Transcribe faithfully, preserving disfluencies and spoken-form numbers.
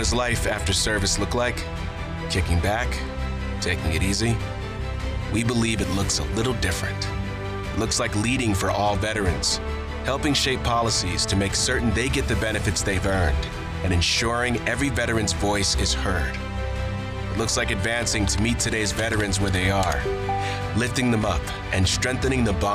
does life after service look like? Kicking back? Taking it easy? We believe it looks a little different. It looks like leading for all veterans, helping shape policies to make certain they get the benefits they've earned, and ensuring every veteran's voice is heard. It looks like advancing to meet today's veterans where they are, lifting them up and strengthening the bond